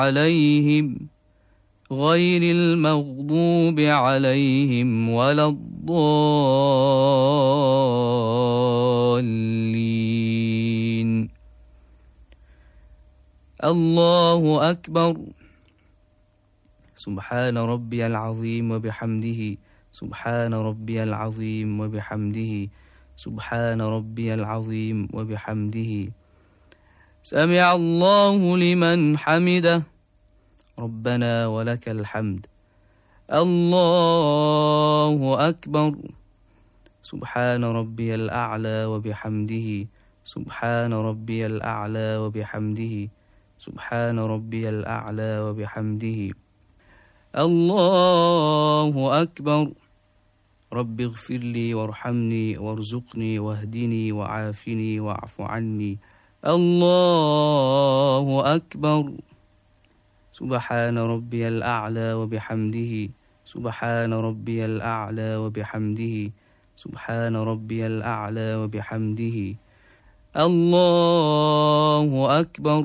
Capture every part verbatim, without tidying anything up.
عليهم غير المغضوب عليهم ولا الضالين. الله أكبر. سبحان ربي العظيم وبحمده سبحان ربي العظيم وبحمده سبحان ربي العظيم وبحمده. سمع الله لمن حمده. ربنا ولك الحمد. الله أكبر. سبحان ربي الأعلى وبحمده سبحان ربي الأعلى وبحمده سبحان ربي الأعلى وبحمده. الله أكبر. رب اغفر لي وارحمني وارزقني واهدني وعافني واعف عني. الله أكبر. سبحان ربي الأعلى وبحمده سبحان ربي الأعلى وبحمده سبحان ربي الأعلى وبحمده. الله أكبر.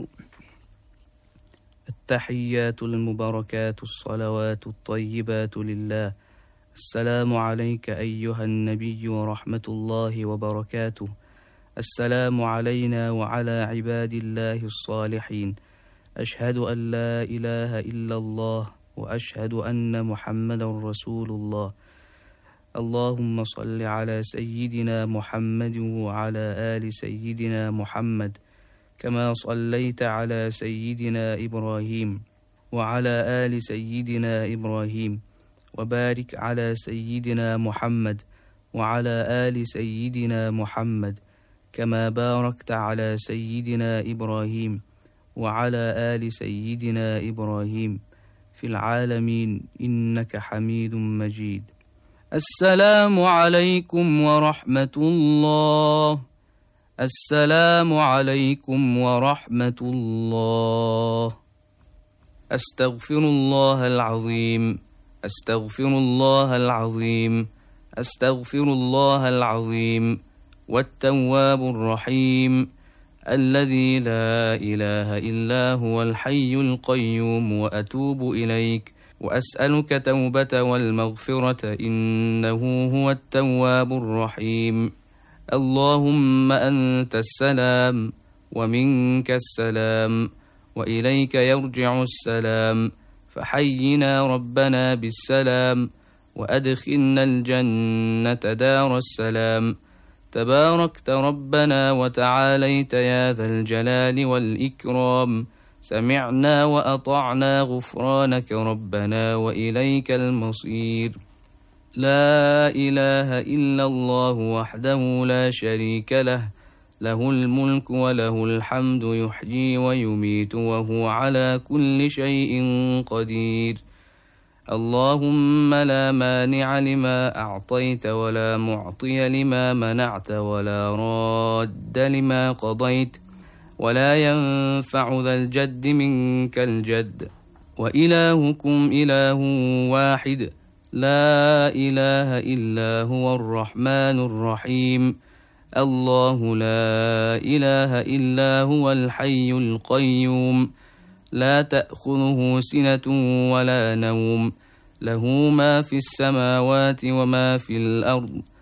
التحيات المباركات الصلوات الطيبات لله. السلام عليك أيها النبي ورحمة الله وبركاته. السلام علينا وعلى عباد الله الصالحين. أشهد أن لا إله إلا الله وأشهد أن محمدا رسول الله. اللهم صل على سيدنا محمد وعلى آل سيدنا محمد كما صليت على سيدنا إبراهيم وعلى آل سيدنا إبراهيم وبارك على سيدنا محمد وعلى آل سيدنا محمد كما باركت على سيدنا إبراهيم وعلى آل سيدنا إبراهيم في العالمين إنك حميد مجيد. السلام عليكم ورحمة الله. السلام عليكم ورحمة الله. أستغفر الله العظيم أستغفر الله العظيم أستغفر الله العظيم والتواب الرحيم الذي لا إله إلا هو الحي القيوم وأتوب إليك وأسألك توبة والمغفرة إنه هو التواب الرحيم. اللهم أنت السلام ومنك السلام وإليك يرجع السلام فحينا ربنا بالسلام وأدخلنا الجنة دار السلام. تباركت ربنا وتعاليت يا ذا الجلال والإكرام. سمعنا وأطعنا غفرانك ربنا وإليك المصير. لا إله إلا الله وحده لا شريك له له الملك وله الحمد يحيي ويميت وهو على كل شيء قدير. اللهم لا مانع لما أعطيت ولا معطي لما منعت ولا راد لما قضيت ولا ينفع ذا الجد منك الجد. وإلهكم إله واحد لا إله إلا هو الرحمن الرحيم. الله لا إله إلا هو الحي القيوم لا تأخذه سنة ولا نوم له ما في السماوات وما في الأرض